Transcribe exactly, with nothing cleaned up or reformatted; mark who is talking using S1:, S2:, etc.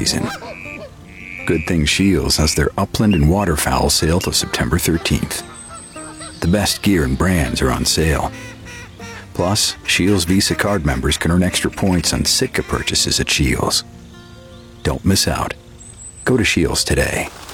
S1: season. Good thing Shields has their upland and waterfowl sale till September thirteenth. The best gear and brands are on sale. Plus, Shields Visa card members can earn extra points on Sitka purchases at Shields. Don't miss out. Go to Shields today.